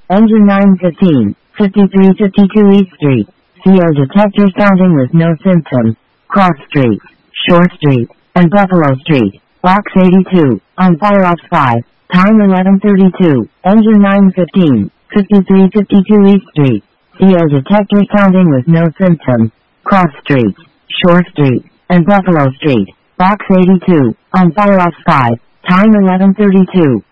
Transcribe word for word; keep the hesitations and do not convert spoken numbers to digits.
Engine nine fifteen, fifty-three fifty-two East Street. C O detector sounding with no symptoms. Cross Street, Shore Street, and Buffalo Street. Box eighty-two, on Fire Ops five. Time eleven thirty-two. Engine nine fifteen, fifty-three fifty-two East Street. C O detector sounding with no symptoms. Cross Street, Shore Street, and Buffalo Street. Box eighty-two, on Fire Ops five. Time eleven thirty-two.